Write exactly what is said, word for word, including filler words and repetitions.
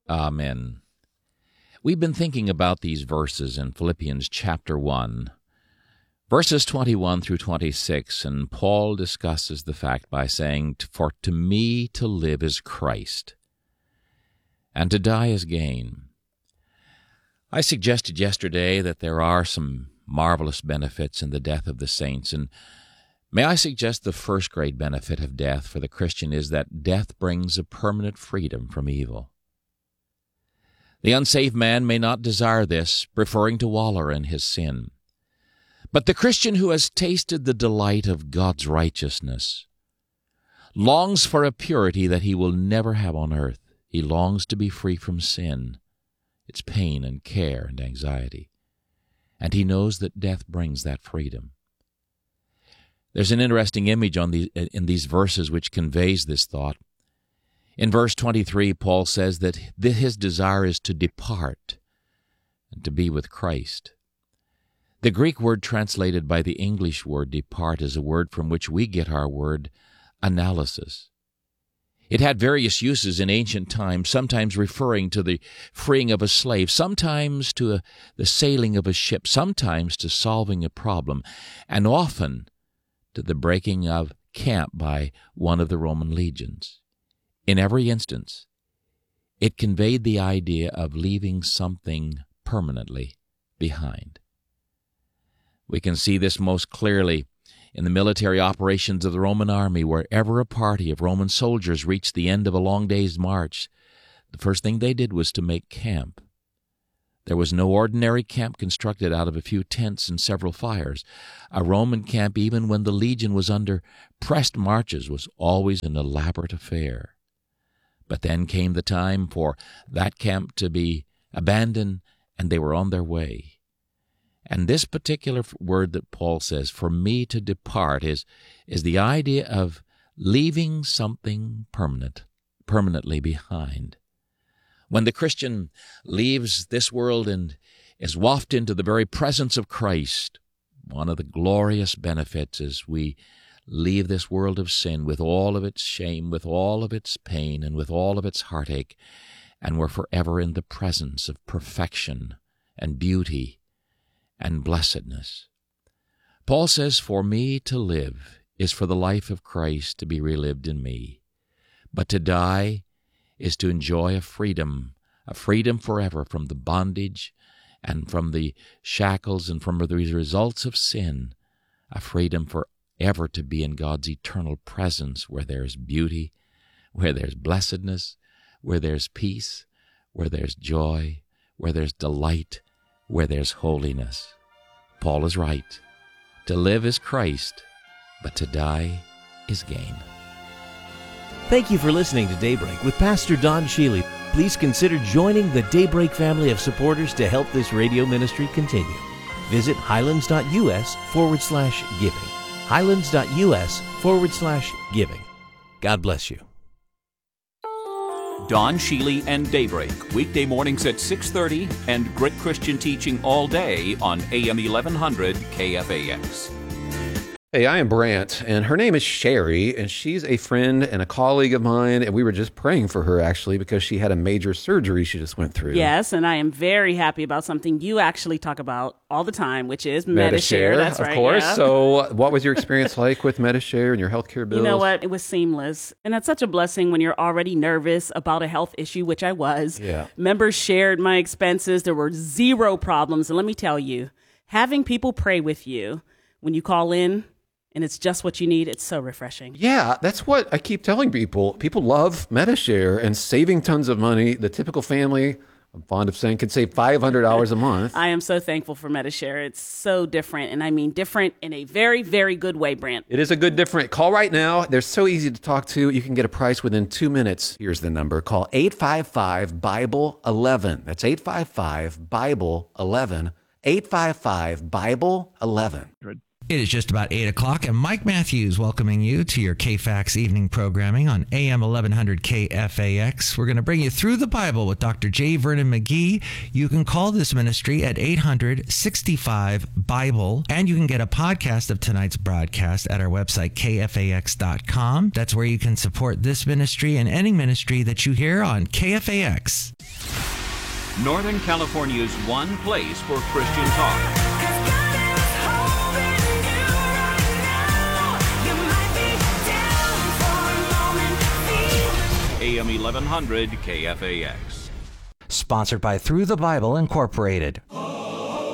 Amen. We've been thinking about these verses in Philippians chapter one, verses twenty-one through twenty-six, and Paul discusses the fact by saying, "For to me to live is Christ, and to die is gain." I suggested yesterday that there are some marvelous benefits in the death of the saints, and may I suggest the first great benefit of death for the Christian is that death brings a permanent freedom from evil. The unsaved man may not desire this, preferring to wallow in his sin. But the Christian who has tasted the delight of God's righteousness longs for a purity that he will never have on earth. He longs to be free from sin, its pain and care and anxiety. And he knows that death brings that freedom. There's an interesting image on the, in these verses which conveys this thought. In verse twenty-three, Paul says that his desire is to depart and to be with Christ. The Greek word translated by the English word depart is a word from which we get our word analysis. It had various uses in ancient times, sometimes referring to the freeing of a slave, sometimes to a, the sailing of a ship, sometimes to solving a problem, and often to the breaking of camp by one of the Roman legions. In every instance, it conveyed the idea of leaving something permanently behind. We can see this most clearly in the military operations of the Roman army. Wherever a party of Roman soldiers reached the end of a long day's march, the first thing they did was to make camp. There was no ordinary camp constructed out of a few tents and several fires. A Roman camp, even when the legion was under pressed marches, was always an elaborate affair. But then came the time for that camp to be abandoned, and they were on their way. And this particular word that Paul says, "for me to depart," is, is the idea of leaving something permanent, permanently behind. When the Christian leaves this world and is wafted into the very presence of Christ, one of the glorious benefits is we leave this world of sin with all of its shame, with all of its pain, and with all of its heartache, and we're forever in the presence of perfection and beauty and blessedness. Paul says, "For me to live is for the life of Christ to be relived in me, but to die is to enjoy a freedom, a freedom forever from the bondage and from the shackles and from the results of sin, a freedom forever to be in God's eternal presence where there's beauty, where there's blessedness, where there's peace, where there's joy, where there's delight, where there's holiness." Paul is right. To live is Christ, but to die is gain. Thank you for listening to Daybreak with Pastor Don Shealy. Please consider joining the Daybreak family of supporters to help this radio ministry continue. Visit highlands.us forward slash giving. highlands.us forward slash giving. God bless you. Don Shealy and Daybreak, weekday mornings at six thirty, and great Christian teaching all day on A M eleven hundred K F A X. Hey, I am Brant, and her name is Sherry, and she's a friend and a colleague of mine, and we were just praying for her, actually, because she had a major surgery she just went through. Yes, and I am very happy about something you actually talk about all the time, which is Medi-Share. Medi-Share, That's of right, course. yeah. So what was your experience like with Medi-Share and your healthcare bills? You know what? It was seamless, and that's such a blessing when you're already nervous about a health issue, which I was. Yeah. Members shared my expenses. There were zero problems, and let me tell you, having people pray with you when you call in, and it's just what you need, it's so refreshing. Yeah, that's what I keep telling people. People love Medi-Share and saving tons of money. The typical family, I'm fond of saying, can save five hundred dollars a month. I am so thankful for Medi-Share. It's so different, and I mean different in a very, very good way, Brant. It is a good different. Call right now. They're so easy to talk to. You can get a price within two minutes. Here's the number. Call eight five five Bible eleven. That's eight five five Bible eleven. eight five five Bible eleven. It is just about eight o'clock, and Mike Matthews welcoming you to your K FAX evening programming on A M eleven hundred K F A X. We're going to bring you through the Bible with Doctor J. Vernon McGee. You can call this ministry at eight hundred sixty-five Bible, and you can get a podcast of tonight's broadcast at our website, K F A X dot com. That's where you can support this ministry and any ministry that you hear on K F A X. Northern California's one place for Christian talk. A M eleven hundred K F A X. Sponsored by Through the Bible Incorporated.